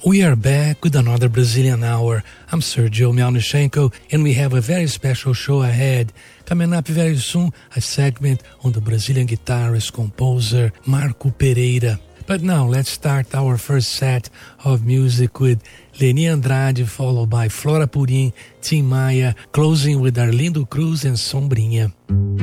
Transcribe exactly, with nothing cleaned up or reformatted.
We are back with another Brazilian Hour. I'm Sergio Melnichenko, and we have a very special show ahead. Coming up very soon, a segment on the Brazilian guitarist, composer, Marco Pereira. But now, let's start our first set of music with Leni Andrade, followed by Flora Purim, Tim Maia, closing with Arlindo Cruz and Sombrinha.